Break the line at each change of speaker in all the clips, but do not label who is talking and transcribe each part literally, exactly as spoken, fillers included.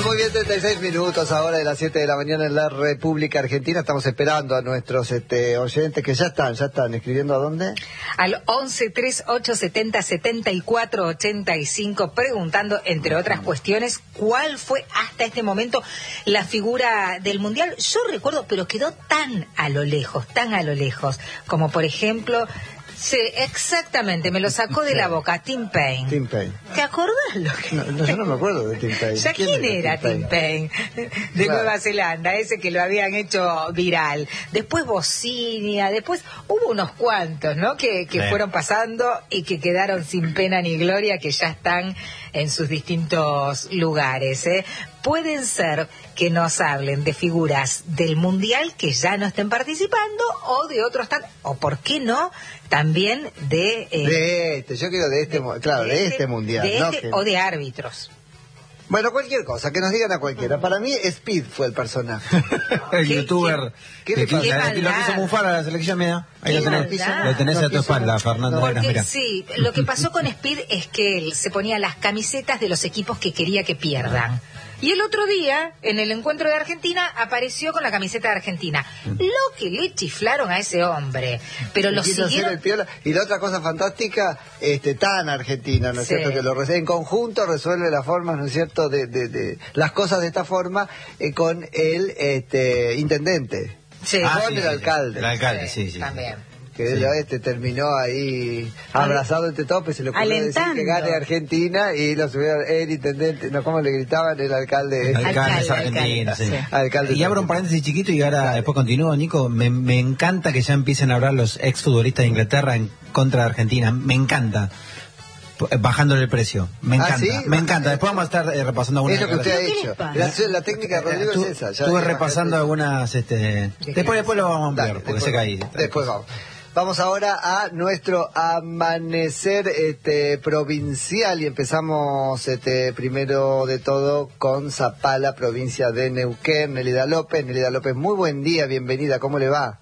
Bueno, muy bien, treinta y seis minutos ahora de las siete de la mañana en la República Argentina. Estamos esperando a nuestros este, oyentes que ya están, ya están escribiendo. ¿A dónde?
Al once, treinta y ocho, setenta, setenta y cuatro, ochenta y cinco, preguntando, entre otras cuestiones, cuál fue hasta este momento la figura del Mundial. Yo recuerdo, pero quedó tan a lo lejos, tan a lo lejos, como por ejemplo... Sí, exactamente, me lo sacó de la boca, Tim Payne.
Tim Payne.
¿Te acordás lo que...?
No, no, yo no me acuerdo de Tim Payne.
¿Ya quién, quién era Tim Payne? Payne? De claro. Nueva Zelanda, ese que lo habían hecho viral. Después Bocinia, después hubo unos cuantos, ¿no? Que, que sí. fueron pasando y que quedaron sin pena ni gloria, que ya están en sus distintos lugares, ¿eh? Pueden ser que nos hablen de figuras del Mundial que ya no estén participando o de otros, tan, o por qué no, también de...
Eh, de este, yo quiero de este, de, claro, de, de este, este Mundial.
De
¿no?
este,
que...
o de árbitros.
Bueno, cualquier cosa, que nos digan a cualquiera. Para mí, Speed fue el personaje.
El youtuber.
¿Qué, qué,
qué, qué qué lo quiso mufar a la selección, mía. Ahí lo tenés, lo tenés no, a tu espalda, Fernando.
Porque,
Veras, mira.
Sí, lo que pasó con Speed es que él se ponía las camisetas de los equipos que quería que pierdan. Y el otro día, en el encuentro de Argentina, apareció con la camiseta de Argentina. Lo que le chiflaron a ese hombre. Pero lo siguieron...
El piola. Y la otra cosa fantástica, este, tan argentina, ¿no es sí. cierto? Que lo en conjunto resuelve las formas, ¿no es cierto?, de, de, de las cosas de esta forma eh, con el este, intendente.
Sí.
Con
ah,
el
sí,
alcalde.
El alcalde, sí, sí.
También.
Que sí. este terminó ahí abrazado entre todos, se le ocurrió decir que gane Argentina y lo subieron el intendente, no, ¿cómo le gritaban? El alcalde.
El alcalde es argentino, sí.
sí.
Alcalde y abro un paréntesis chiquito y ahora después continúo, Nico. Me, me encanta que ya empiecen a hablar los exfutbolistas de Inglaterra en contra de Argentina. Me encanta. Bajándole el precio. Me encanta. ¿Ah, sí? Me encanta. Después vamos a estar eh, repasando algunas.
Es lo que usted ha hecho. La, la técnica de Rodrigo
tu,
es esa. Ya
estuve repasando algunas. Este, después, después lo vamos a ampliar, porque
después,
sé que ahí.
Después vamos. Vamos ahora a nuestro amanecer este, provincial y empezamos este, primero de todo con Zapala, provincia de Neuquén. Nelida López. Nelida López, muy buen día, bienvenida, ¿cómo le va?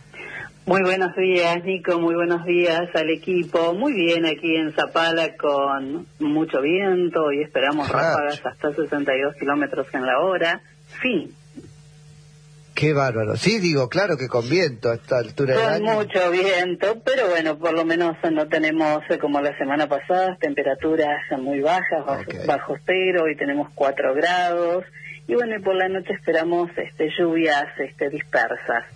Muy buenos días, Nico, muy buenos días al equipo. Muy bien aquí en Zapala con mucho viento y esperamos ráfagas hasta sesenta y dos kilómetros en la hora. Sí.
Qué bárbaro. Sí, digo, claro que con viento a esta altura del año.
Con mucho viento, pero bueno, por lo menos no tenemos, como la semana pasada, temperaturas muy bajas, bajo, okay. bajo cero, y tenemos cuatro grados. Y bueno, y por la noche esperamos este, lluvias este, dispersas.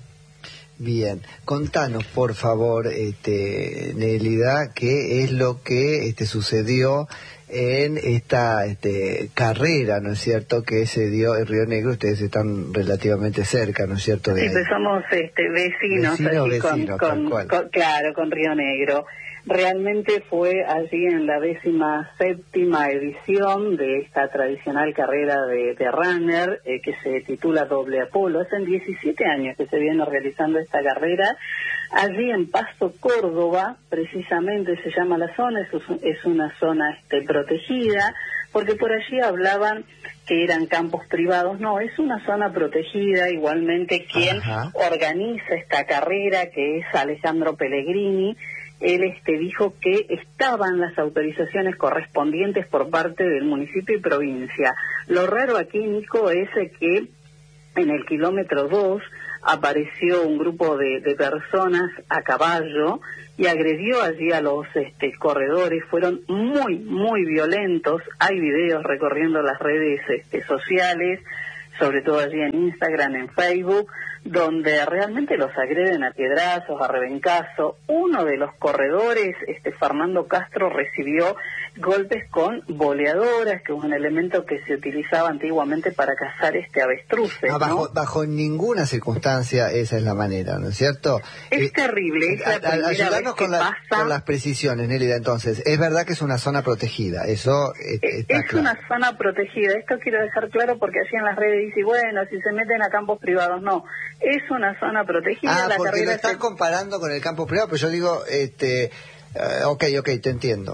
Bien, contanos por favor, este, Nelida, qué es lo que este, sucedió en esta este, carrera, ¿no es cierto?, que se dio en Río Negro. Ustedes están relativamente cerca, ¿no es cierto? De
sí, pues somos este, vecinos,
vecino,
así
vecino,
con, con, con, claro, con Río Negro. Realmente fue allí en la décima séptima edición de esta tradicional carrera de, de runner eh, que se titula Doble Apolo. Hace diecisiete años que se viene realizando esta carrera. Allí en Pasto, Córdoba, precisamente se llama la zona, es, es una zona este, protegida, porque por allí hablaban que eran campos privados. No, es una zona protegida. Igualmente quien Ajá. organiza esta carrera, que es Alejandro Pellegrini, él este, dijo que estaban las autorizaciones correspondientes por parte del municipio y provincia. Lo raro aquí, Nico, es que en el kilómetro dos apareció un grupo de, de personas a caballo y agredió allí a los este, corredores. Fueron muy, muy violentos. Hay videos recorriendo las redes este, sociales, sobre todo allí en Instagram, en Facebook, donde realmente los agreden a piedrazos, a rebencazo. Uno de los corredores, este Fernando Castro, recibió golpes con boleadoras, que es un elemento que se utilizaba antiguamente para cazar este avestruces.
Ah, bajo,
¿no?
bajo ninguna circunstancia esa es la manera, ¿no es cierto?
Es
eh,
terrible, es la
a,
primera
ayudarnos
vez
con, la,
pasa.
con las precisiones, Nélida. Entonces, es verdad que es una zona protegida, eso eh, está
Es
claro.
una zona protegida, esto quiero dejar claro porque allí en las redes dice, bueno, si se meten a campos privados, no. Es una zona protegida.
Ah,
la
porque lo estás
se...
comparando con el campo privado, pero yo digo, este, uh, ok, ok, te entiendo.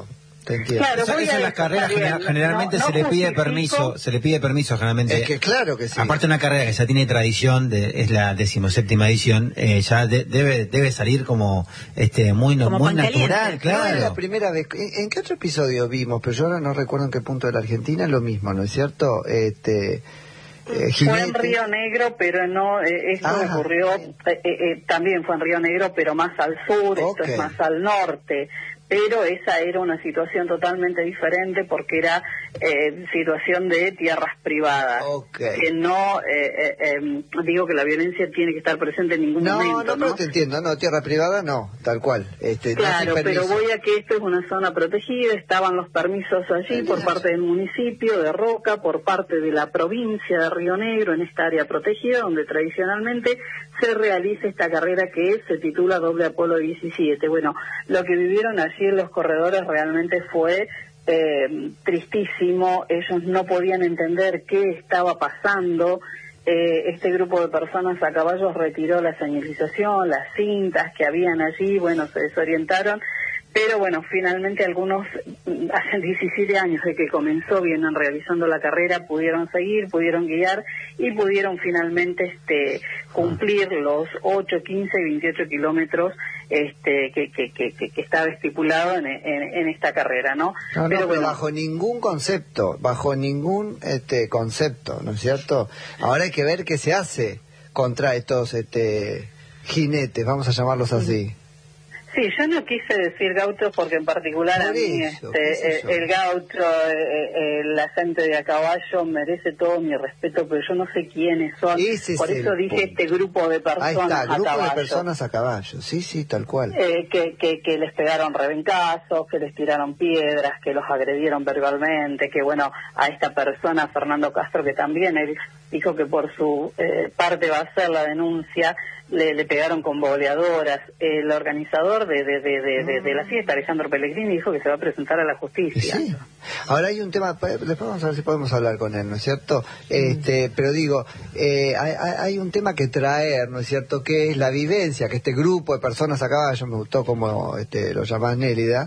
te entiendo.
Claro, eso, eso en las carreras general, generalmente no, no se le pide permiso, se le pide permiso generalmente.
Es que claro que sí.
Aparte una carrera que ya tiene tradición, de, es la decimoséptima edición, eh, ya de, debe debe salir como este muy no, muy natural, claro.
No es la primera vez. ¿En, ¿En qué otro episodio vimos? Pero yo ahora no recuerdo en qué punto de la Argentina, lo mismo, ¿no es cierto? Este
Eh, fue en Río Negro, pero no, eh, esto ah, ocurrió, eh, eh, también fue en Río Negro, pero más al sur, okay. Esto es más al norte, pero esa era una situación totalmente diferente porque era eh, situación de tierras privadas,
okay.
que no, eh, eh, eh, digo que la violencia tiene que estar presente en ningún
no,
momento.
No, no, no, te entiendo, no, tierra privada no, tal cual. Este,
claro,
no
pero voy a que esto es una zona protegida, estaban los permisos allí por parte del municipio de Roca, por parte de la provincia de Río Negro, en esta área protegida, donde tradicionalmente se realiza esta carrera que se titula Doble Apolo diecisiete. Bueno, lo que vivieron allí en los corredores realmente fue eh, tristísimo, ellos no podían entender qué estaba pasando. Eh, este grupo de personas a caballos retiró la señalización, las cintas que habían allí, bueno, se desorientaron, pero bueno, finalmente algunos, hace diecisiete años de que comenzó, vienen realizando la carrera, pudieron seguir, pudieron guiar y pudieron finalmente este cumplir los ocho, quince y veintiocho kilómetros este que, que, que, que estaba estipulado en, en, en esta carrera, ¿no?
No, no, pero, pero bueno, bajo ningún concepto, bajo ningún este concepto, ¿no es cierto? Ahora hay que ver qué se hace contra estos este jinetes, vamos a llamarlos así.
Sí, yo no quise decir gauchos porque en particular a mí
eso,
este, eh, el gaucho, eh, eh, la gente de a caballo merece todo mi respeto, pero yo no sé quiénes son.
Ese
por eso dije
punto.
Este grupo de personas
Ahí está, grupo
a caballo.
de personas a caballo, sí, sí, tal cual.
Eh, que, que, que les pegaron rebencazos, que les tiraron piedras, que los agredieron verbalmente, que bueno, a esta persona, Fernando Castro, que también él dijo que por su eh, parte va a hacer la denuncia, Le, le pegaron con boleadoras. El organizador de, de, de, de, de, de la fiesta, Alejandro Pellegrini, dijo que se va a presentar a la justicia.
Sí. Ahora hay un tema, después vamos a ver si podemos hablar con él, ¿no es cierto? Este, pero digo, eh, hay, hay un tema que traer, ¿no es cierto? Que es la vivencia, que este grupo de personas a caballo, me gustó como este, lo llamás Nélida,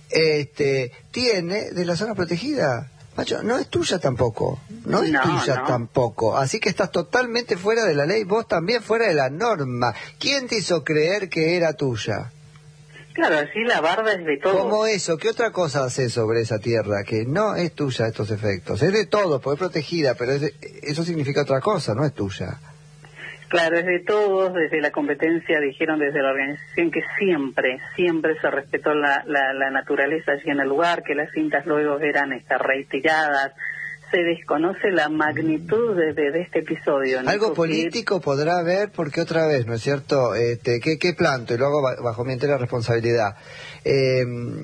este, tiene de la zona protegida. Macho, no es tuya tampoco, no es no, tuya no. tampoco, así que estás totalmente fuera de la ley, vos también fuera de la norma. ¿Quién te hizo creer que era tuya?
Claro, así la barda es de todo.
¿Cómo eso? ¿Qué otra cosa haces sobre esa tierra que no es tuya estos efectos? Es de todo, porque es protegida, pero es de, eso significa otra cosa, no es tuya.
Claro, es de todos, desde la competencia dijeron desde la organización que siempre, siempre se respetó la, la, la naturaleza allí en el lugar, que las cintas luego eran estas retiradas. Se desconoce la magnitud de, de, de este episodio, ¿no?
Algo político podrá haber, porque otra vez, ¿no es cierto? Este, ¿qué, qué planto? Y lo hago bajo mi entera responsabilidad. Eh,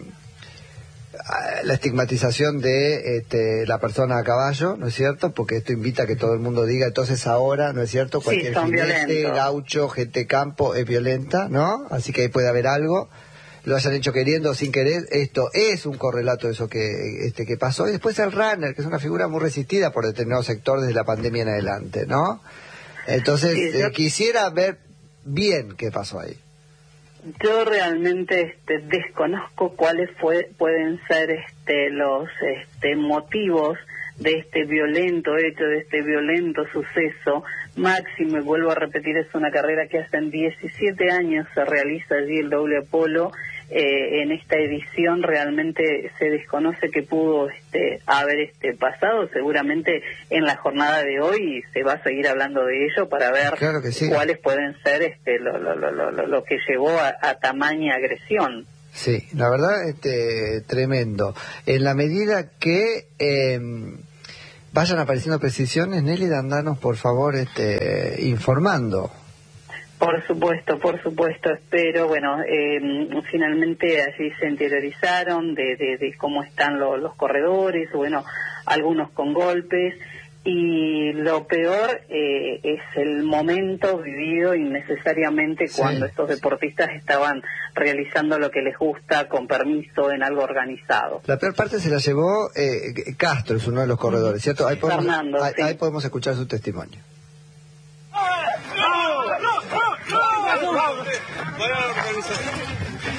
la estigmatización de este, la persona a caballo, ¿no es cierto? Porque esto invita a que todo el mundo diga, entonces ahora, ¿no es cierto? Cualquier
sí,
jinete, gaucho, gente campo es violenta, ¿no? Así que ahí puede haber algo. Lo hayan hecho queriendo o sin querer, esto es un correlato de eso que este que pasó. Y después el runner, que es una figura muy resistida por determinado sector desde la pandemia en adelante, ¿no? Entonces, sí, yo... eh, quisiera ver bien qué pasó ahí.
Yo realmente este, desconozco cuáles fue, pueden ser este, los este, motivos de este violento hecho, de este violento suceso. Máximo, y vuelvo a repetir, es una carrera que hace diecisiete años se realiza allí el Doble Apolo. Eh, en esta edición realmente se desconoce qué pudo este, haber este, pasado. Seguramente en la jornada de hoy se va a seguir hablando de ello para ver
claro que sí.
cuáles pueden ser este, lo, lo, lo, lo, lo que llevó a, a tamaña agresión.
Sí, la verdad, este, tremendo. En la medida que eh, vayan apareciendo precisiones, Nelly, andanos por favor este, informando.
Por supuesto, por supuesto, espero, bueno, eh, finalmente allí se interiorizaron de, de, de cómo están lo, los corredores, bueno, algunos con golpes, y lo peor eh, es el momento vivido innecesariamente sí, cuando estos deportistas estaban realizando lo que les gusta con permiso en algo organizado.
La peor parte se la llevó eh, Castro, es uno de los corredores, ¿cierto? Ahí podemos,
Fernando,
ahí,
sí.
ahí podemos escuchar su testimonio.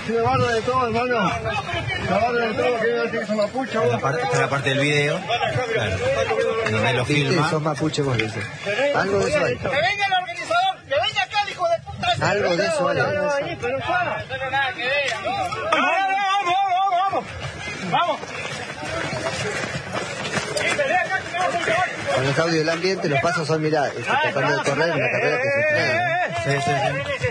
Se barra de todo, hermano. Se barra de todo, que no tiene mapuche.
Esta parte, esta es la parte del video. Claro. En donde lo filma.
Sos mapuche, vos dices. Algo de eso hay.
¡Que venga el organizador! ¡Que venga acá, hijo de puta!
Algo de eso hay.
No, no, pero ya. No tengo nada que ver. Vamos, vamos, vamos. Vamos.
Con los audios del ambiente, los pasos son, mirá, este, tratando de correr una carrera que se frena.
Sí, sí,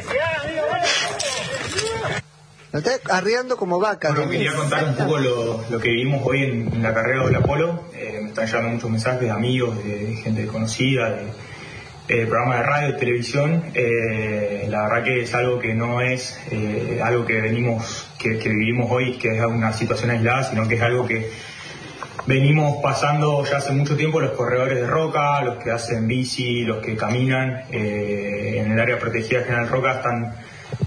sí.
No está arriando como vaca.
Bueno, quería contar un poco lo, lo que vivimos hoy en, en la carrera del Apolo. Eh, me están llegando muchos mensajes de amigos, de, de gente conocida, de, de programas de radio, de televisión. Eh, la verdad que es algo que no es eh, algo que venimos, que, que vivimos hoy, que es una situación aislada, sino que es algo que venimos pasando ya hace mucho tiempo. Los corredores de roca, los que hacen bici, los que caminan eh, en el área protegida de General Roca están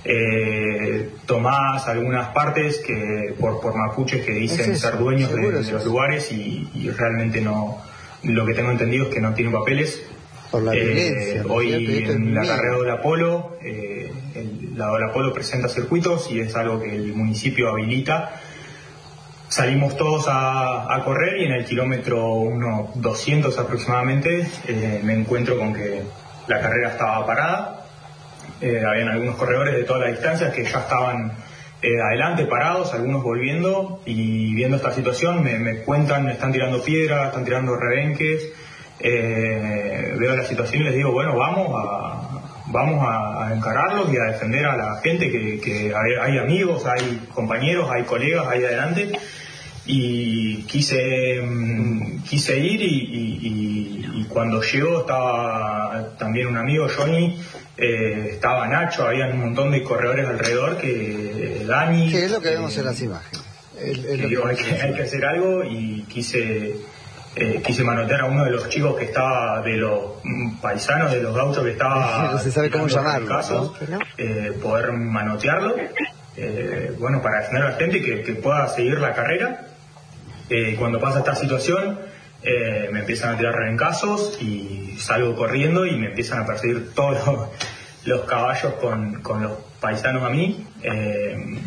eh, tomadas algunas partes que por, por mapuches que dicen
es
ser dueños de,
seguro,
de los lugares y, y realmente no, lo que tengo entendido es que no tienen papeles.
Por la
eh,
violencia.
Hoy
Esto
en
es
la
miedo.
carrera del Apolo, eh, el, la del Apolo presenta circuitos y es algo que el municipio habilita. Salimos todos a, a correr y en el kilómetro uno doscientos aproximadamente eh, me encuentro con que la carrera estaba parada. Eh, habían algunos corredores de todas las distancias que ya estaban eh, adelante, parados, algunos volviendo, y viendo esta situación me, me cuentan, me están tirando piedras, están tirando rebenques. Eh, veo la situación y les digo, bueno, vamos a, vamos a, a encararlos y a defender a la gente, que, que hay, hay amigos, hay compañeros, hay colegas ahí adelante. Y quise mm, quise ir y, y, y, y cuando llegó estaba también un amigo, Johnny, eh, estaba Nacho, había un montón de corredores alrededor, que Dani...
Sí, es lo que
eh,
vemos en las imágenes. Es, es
y
lo
digo,
que
hay, que, hay que hacer algo y quise eh, quise manotear a uno de los chicos que estaba, de los mm, paisanos, de los gauchos que estaba...
No se sabe cómo llamarlo,
caso,
¿no?
eh, poder manotearlo, eh, bueno, para defender a la gente y que, que pueda seguir la carrera. Eh, cuando pasa esta situación, eh, me empiezan a tirar rebencazos y salgo corriendo y me empiezan a perseguir todos los, los caballos con, con los paisanos a mí. Eh,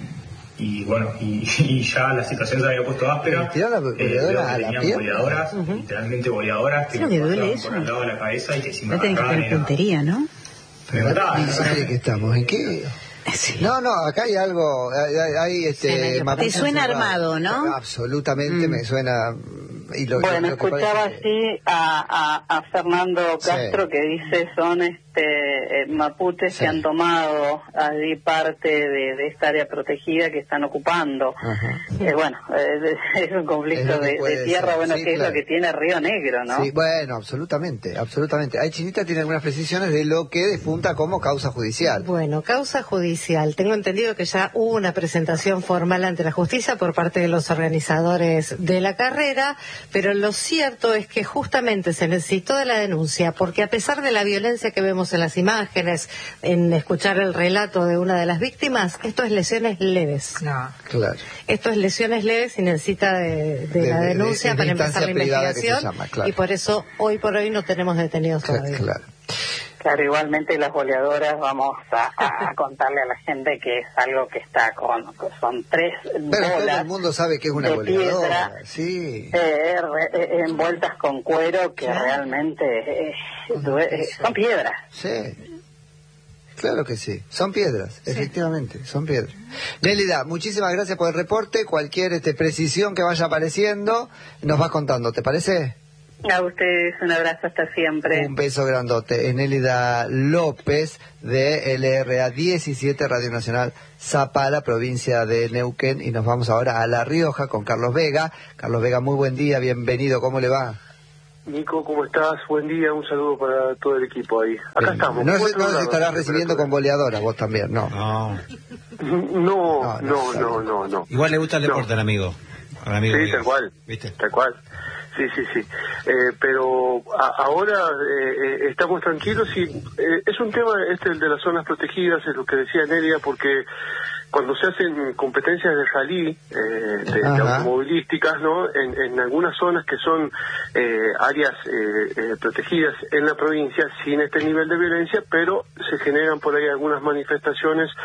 y bueno, y, y ya la situación se había puesto áspera.
¿Tiraron la boleadora a la
tenían
pierna?
boleadoras,
Uh-huh.
literalmente boleadoras, que
Sí,
me
me duele
pasaban
eso.
por al lado de la cabeza y que si me
No tenés que
agarraban
tener
era-
puntería, ¿no?
me mataban.
¿Y sabe que estamos? ¿En qué?
Sí.
No, no, acá hay algo, hay, hay- hay, este...
Te
mapuches
suena
cerrados.
armado, ¿no?
Absolutamente,
Mm.
me suena... Y lo,
Bueno,
lo que
escuchaba
parece-
así a, a, a Fernando Castro,
Sí.
que dice son este eh, mapuches
Sí.
que han tomado allí parte de, de esta área protegida que están ocupando.
Ajá.
Eh, bueno, eh, es un
Es
conflicto
lo que
de,
puede
de tierra,
ser,
bueno,
sí,
que es
claro.
lo que tiene Río Negro, ¿no?
Sí, bueno, absolutamente, absolutamente. Ahí Chinita tiene algunas precisiones de lo que despunta como causa judicial.
Bueno, causa judicial. Tengo entendido que ya hubo una presentación formal ante la justicia por parte de los organizadores de la carrera, pero lo cierto es que justamente se necesitó de la denuncia, porque a pesar de la violencia que vemos en las imágenes, en escuchar el relato de una de las víctimas, esto es lesiones leves.
No.
Claro.
Esto es lesiones leves y necesita de, de
De-
la
de-
denuncia
de
para
instancia
empezar la
privada que se
investigación,
llama, claro.
y por eso hoy por hoy no tenemos detenidos
Cla-
todavía.
Claro.
Claro, igualmente las boleadoras, vamos a, a- a contarle a la gente que es algo que está con, son tres
Pero todo
bolas
el mundo sabe que es una
de
boleadora.
piedra,
Sí.
eh, re- eh, envueltas con cuero que realmente eh, due- eh, son piedras.
Sí. Claro que sí. Son piedras, efectivamente, son piedras. Nélida, muchísimas gracias por el reporte. Cualquier este, precisión que vaya apareciendo, nos vas contando, ¿te parece?
A ustedes un abrazo hasta siempre.
Un beso grandote. Es Nélida López de L R A diecisiete, Radio Nacional Zapala, provincia de Neuquén. Y nos vamos ahora a La Rioja con Carlos Vega. Carlos Vega, muy buen día, bienvenido, ¿cómo le va?
Nico, ¿cómo estás? Buen día, un saludo para todo el equipo ahí. Acá estamos.
No, sé-
cuatro
no se
grados
estarás
de
recibiendo con boleadora, vos también, no.
No.
temperatura. No, no, no, no, no.
Igual le gusta el deporte
No.
al amigo. Al amigo
Sí,
mío.
tal cual.
¿Viste?
Tal cual. Sí, sí, sí. Eh, pero a- ahora eh, eh, estamos tranquilos y eh, es un tema este el de las zonas protegidas, es lo que decía Nelia, porque cuando se hacen competencias de rally, eh, de, de
Ajá.
automovilísticas, ¿no? En, en algunas zonas que son eh, áreas eh, eh, protegidas en la provincia, sin este nivel de violencia, pero se generan por ahí algunas manifestaciones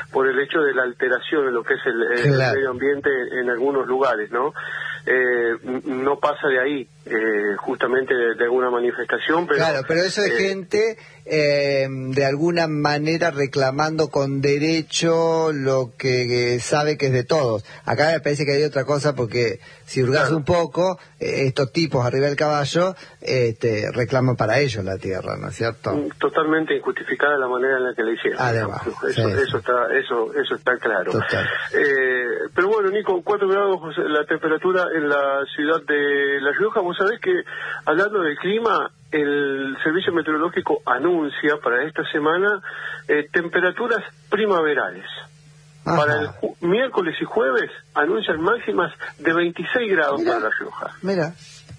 por el hecho de la alteración de lo que es el, el claro. medio ambiente en algunos lugares, ¿no? Eh, no pasa de ahí, eh, justamente de, de alguna manifestación, pero...
Claro, pero eso es eh, gente eh, de alguna manera reclamando con derecho lo que eh, sabe que es de todos. Acá me parece que hay otra cosa, porque si hurgas claro. un poco, eh, estos tipos arriba del caballo eh, te reclaman para ellos la tierra, ¿no es cierto?
Totalmente injustificada la manera en la que la hicieron.
Además,
¿no? eso,
sí,
eso está eso eso está claro.
Eh,
pero bueno, Nico, cuatro grados la temperatura en la ciudad de La Rioja. Vos sabés que, hablando del clima, el Servicio Meteorológico anuncia para esta semana eh, temperaturas primaverales. Ajá. Para el ju- miércoles y jueves anuncian máximas de veintiséis grados
mira,
para La Rioja.
Mira,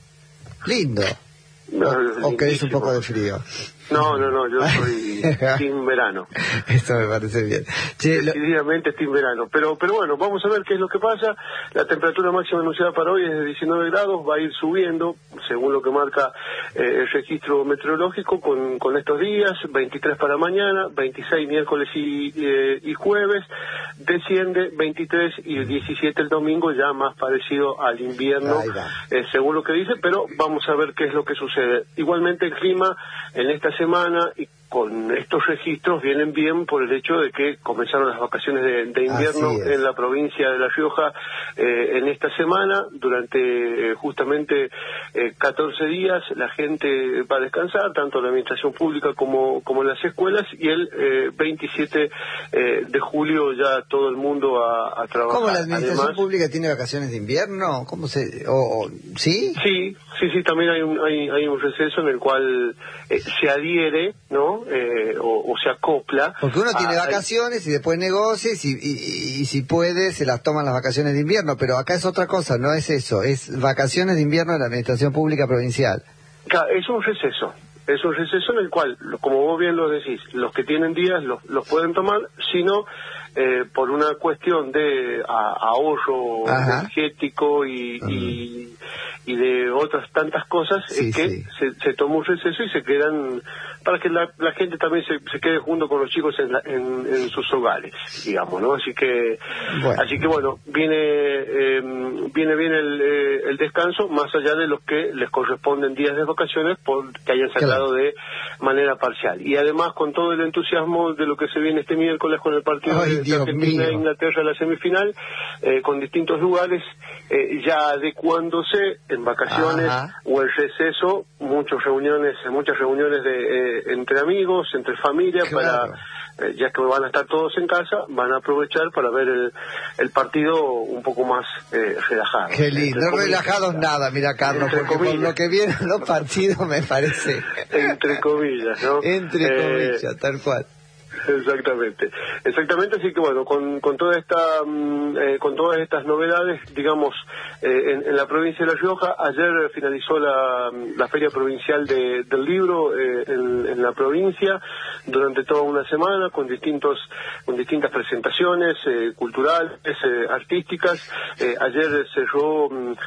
lindo.
No,
o, o querés un poco de frío.
No, no, no, yo soy team verano.
Esto me parece bien. Che,
Decididamente team verano. Pero pero bueno, vamos a ver qué es lo que pasa. La temperatura máxima anunciada para hoy es de diecinueve grados, va a ir subiendo, según lo que marca eh, el registro meteorológico, con, con estos días, veintitrés para mañana, veintiséis miércoles y, eh, y jueves, desciende veintitrés y diecisiete el domingo, ya más parecido al invierno, eh, según lo que dice, pero vamos a ver qué es lo que sucede. Igualmente el clima en esta semana y con estos registros vienen bien por el hecho de que comenzaron las vacaciones de, de invierno en la provincia de La Rioja eh, en esta semana. Durante eh, justamente eh, catorce días la gente va a descansar, tanto la administración pública como, como las escuelas, y el eh, veintisiete eh, de julio ya todo el mundo a, a trabajar.
¿Cómo la administración
Además,
pública tiene vacaciones de invierno? ¿Cómo se...? O, o, ¿Sí?
Sí, sí, sí, también hay un, hay, hay un receso en el cual eh, se adhiere, ¿no? Eh, o, o se acopla.
Porque uno tiene
a,
vacaciones y después negocios y, y, y, y si puede se las toman las vacaciones de invierno, pero acá es otra cosa, no es eso, es vacaciones de invierno de la Administración Pública Provincial.
Claro, es un receso, es un receso en el cual, como vos bien lo decís, los que tienen días los, los pueden tomar, sino eh, por una cuestión de a, ahorro Ajá. energético y, y, y de otras tantas cosas, sí, es que sí. se, se toma un receso y se quedan, para que la, la gente también se, se quede junto con los chicos en, la, en, en sus hogares, digamos, ¿no? Así que, bueno. así que bueno, viene eh, viene bien el, eh, el descanso, más allá de los que les corresponden días de vacaciones por que hayan sacado claro. de manera parcial. Y además con todo el entusiasmo de lo que se viene este miércoles con el partido Ay, de, de Argentina e Inglaterra, la semifinal, eh, con distintos lugares eh, ya adecuándose en vacaciones Ajá. o el receso, muchas reuniones, muchas reuniones de eh, entre amigos, entre familias, claro. para eh, ya que van a estar todos en casa, van a aprovechar para ver el, el partido un poco más eh, relajado.
Qué lindo, no relajados nada, mira Carlos, entre porque comillas. Por lo que vienen los partidos me parece.
Entre comillas, ¿no?
Entre comillas, eh, tal cual.
Exactamente, exactamente, así que bueno, con, con toda esta, eh, con todas estas novedades, digamos, eh, en, en la provincia de La Rioja, ayer finalizó la, la Feria Provincial de, del Libro eh, en, en la provincia, durante toda una semana, con distintos, con distintas presentaciones eh, culturales, eh, artísticas. Eh, ayer cerró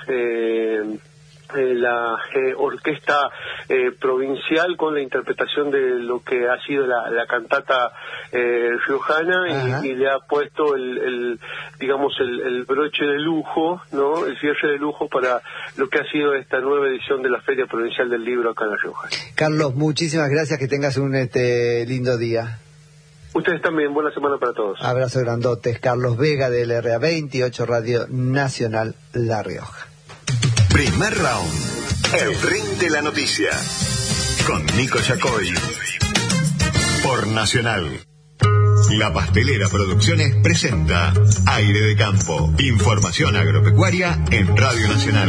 eh, Eh, la eh, orquesta eh, provincial con la interpretación de lo que ha sido la, la cantata eh, riojana y, y le ha puesto el, el digamos el, el broche de lujo, no, el cierre de lujo para lo que ha sido esta nueva edición de la Feria Provincial del Libro acá en La Rioja.
Carlos, muchísimas gracias, que tengas un este lindo día.
Ustedes también, buena semana para todos.
Abrazo grandotes. Carlos Vega del R A veintiocho Radio Nacional La Rioja.
Primer round. El ring de la noticia. Con Nico Yacoy. Por Nacional. La Pastelera Producciones presenta Aire de Campo. Información agropecuaria en Radio Nacional.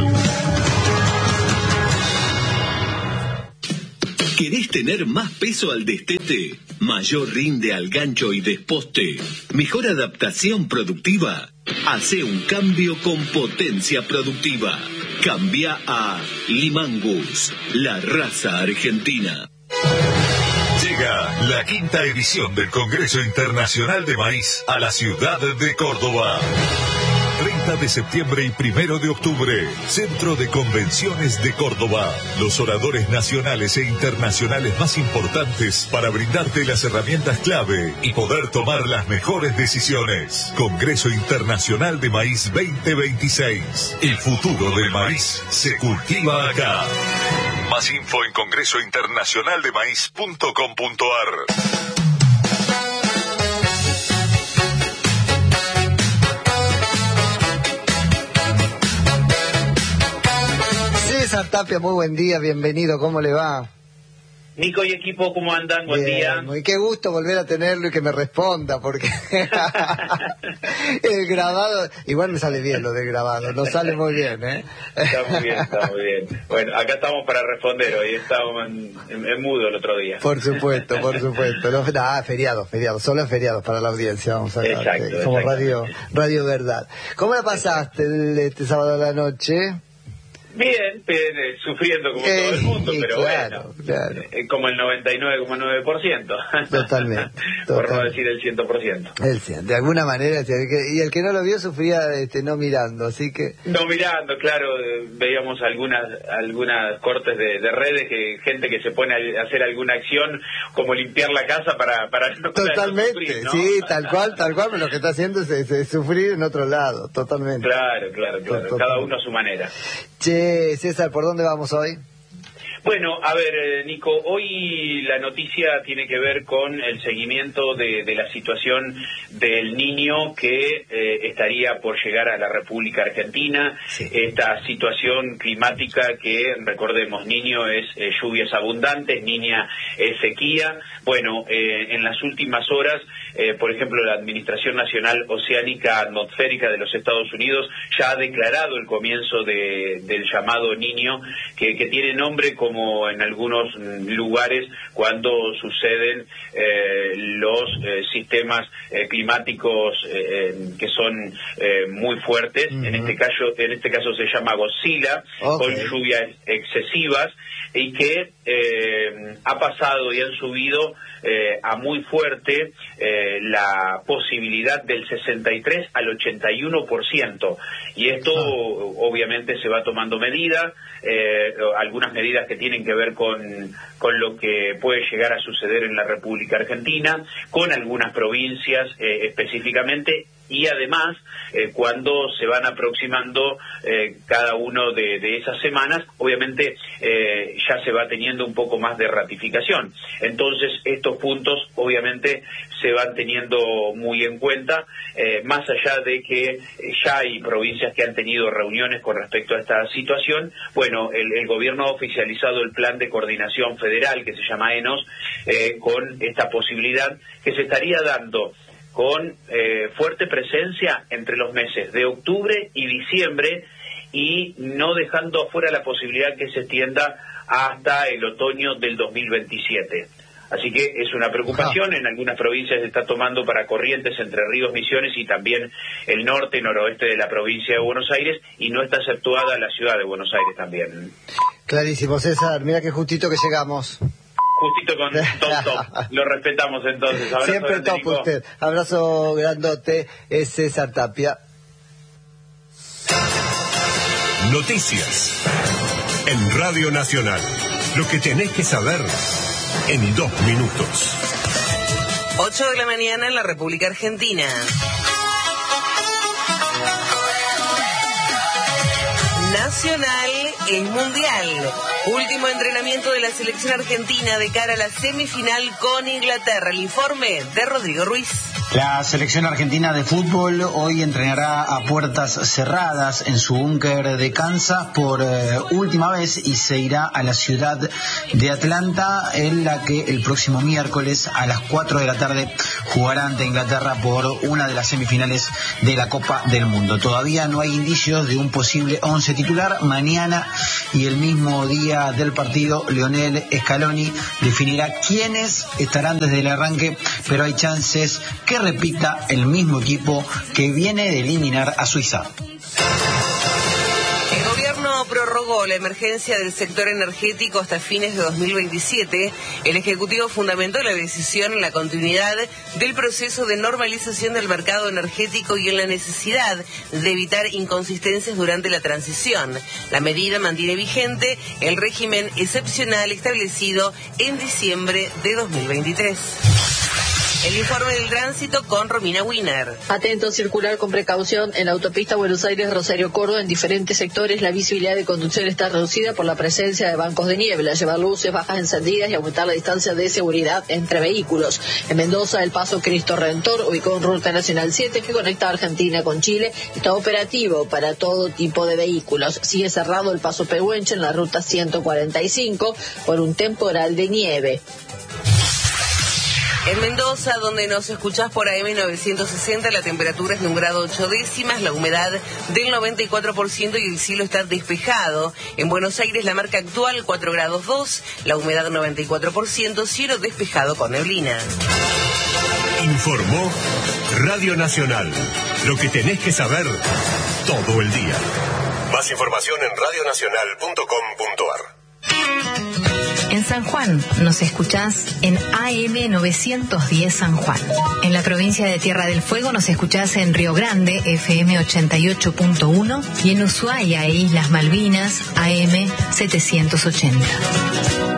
¿Querés tener más peso al destete? ¿Mayor rinde al gancho y desposte? ¿Mejor adaptación productiva? Hace un cambio con potencia productiva. Cambia a Limangus, la raza argentina.
Llega la quinta edición del Congreso Internacional de Maíz a la ciudad de Córdoba. treinta
treinta de septiembre y primero de octubre. Centro de Convenciones de Córdoba. Los oradores nacionales e internacionales más importantes para brindarte las herramientas clave y poder tomar las mejores decisiones. Congreso Internacional de Maíz veinte veintiséis. El futuro del maíz se cultiva acá. Más info en congreso internacional de maíz punto com punto ar.
César Tapia, muy buen día, bienvenido, ¿cómo le va?
Nico y equipo, ¿cómo andan? Buen
Bien,
día.
Muy qué gusto volver a tenerlo y que me responda, porque el grabado, igual me sale bien lo de grabado, no sale muy bien, ¿eh?
Está muy bien, está muy bien. Bueno, acá estamos para responder, hoy estábamos en, en, en mudo el otro día.
Por supuesto, por supuesto. No, ah, feriados, feriados, solo en feriados para la audiencia, vamos a ver.
Exacto,
Como
exacto.
radio, radio Verdad. ¿Cómo la pasaste el, este sábado a la noche?
Bien, bien, eh, sufriendo como
Eh,
todo el mundo,
y
pero
claro,
bueno,
claro.
eh, como el noventa y nueve coma nueve por ciento.
Totalmente.
Por no
totalmente.
decir el cien por ciento.
Él sí, de alguna manera, el que- y el que no lo vio sufría este, no mirando, así que...
No mirando, claro, eh, veíamos algunas algunas cortes de, de redes, que gente que se pone a hacer alguna acción, como limpiar la casa para, para no para no
Totalmente,
sufrir, ¿no?
sí, tal cual, tal cual, pero lo que está haciendo es, es- es sufrir en otro lado, totalmente.
Claro, claro, claro,
Tot-
cada uno a su manera.
Che, César, ¿por dónde vamos hoy?
Bueno, a ver, eh, Nico, hoy la noticia tiene que ver con el seguimiento de, de la situación del niño que eh, estaría por llegar a la República Argentina.
Sí.
Esta situación climática que, recordemos, niño es eh, lluvias abundantes, niña es sequía. Bueno, eh, en las últimas horas, eh, por ejemplo, la Administración Nacional Oceánica Atmosférica de los Estados Unidos ya ha declarado el comienzo de, del llamado Niño, que, que tiene nombre como en algunos mm, lugares cuando suceden eh, los eh, sistemas eh, climáticos eh, eh, que son eh, muy fuertes.
Uh-huh.
En este caso, en este caso se llama Godzilla,
Okay.
con lluvias excesivas y que eh, ha pasado y han subido eh, a muy fuerte eh, la posibilidad del sesenta y tres al ochenta y uno por ciento. Y esto
Ah.
obviamente se va tomando medidas, eh, algunas medidas que tienen que ver con, con lo que puede llegar a suceder en la República Argentina, con algunas provincias eh, específicamente, y además eh, cuando se van aproximando eh, cada uno de, de esas semanas, obviamente eh, ya se va teniendo un poco más de ratificación. Entonces estos puntos obviamente se van teniendo muy en cuenta, eh, más allá de que eh, ya hay provincias que han tenido reuniones con respecto a esta situación. Bueno, el, el gobierno ha oficializado el plan de coordinación federal que se llama ENOS, eh, con esta posibilidad que se estaría dando con eh, fuerte presencia entre los meses de octubre y diciembre, y no dejando afuera la posibilidad que se extienda hasta el otoño del dos mil veintisiete. Así que es una preocupación, en algunas provincias se está tomando para Corrientes, Entre Ríos, Misiones y también el norte y noroeste de la provincia de Buenos Aires, y no está exceptuada la ciudad de Buenos Aires también.
Clarísimo, César, mira qué justito que llegamos.
Justito con top top, lo respetamos entonces. Abrazo
Siempre
grande,
top
Nico.
usted. Abrazo grandote, es César Tapia.
Noticias en Radio Nacional. Lo que tenés que saber en dos minutos.
ocho de la mañana en la República Argentina. Nacional es mundial. Último entrenamiento de la selección argentina de cara a la semifinal con Inglaterra. El informe de Rodrigo Ruiz.
La selección argentina de fútbol hoy entrenará a puertas cerradas en su búnker de Kansas por eh, última vez y se irá a la ciudad de Atlanta, en la que el próximo miércoles a las cuatro de la tarde jugará ante Inglaterra por una de las semifinales de la Copa del Mundo. Todavía no hay indicios de un posible once titular. Mañana y el mismo día del partido, Lionel Scaloni definirá quiénes estarán desde el arranque, pero hay chances que repita el mismo equipo que viene de eliminar a Suiza.
El gobierno Ejecutivo prorrogó la emergencia del sector energético hasta fines de dos mil veintisiete. El Ejecutivo fundamentó la decisión en la continuidad del proceso de normalización del mercado energético y en la necesidad de evitar inconsistencias durante la transición. La medida mantiene vigente el régimen excepcional establecido en diciembre de dos mil veintitrés. El informe del tránsito con Romina Wiener.
Atento, circular con precaución en la autopista Buenos Aires-Rosario Córdoba. En diferentes sectores la visibilidad de conducción está reducida por la presencia de bancos de niebla. Llevar luces bajas encendidas y aumentar la distancia de seguridad entre vehículos. En Mendoza, el paso Cristo Redentor, ubicado en Ruta Nacional siete, que conecta a Argentina con Chile, está operativo para todo tipo de vehículos. Sigue cerrado el paso Pehuenche en la Ruta ciento cuarenta y cinco por un temporal de nieve.
En Mendoza, donde nos escuchás por A M novecientos sesenta, la temperatura es de un grado ocho décimas, la humedad del noventa y cuatro por ciento y el cielo está despejado. En Buenos Aires, la marca actual cuatro grados dos, la humedad noventa y cuatro por ciento, cielo despejado con neblina.
Informó Radio Nacional. Lo que tenés que saber todo el día. Más información en radio nacional punto com punto a r.
En San Juan nos escuchás en A M novecientos diez San Juan. En la provincia de Tierra del Fuego nos escuchás en Río Grande, F M ochenta y ocho punto uno, y en Ushuaia e Islas Malvinas, A M setecientos ochenta.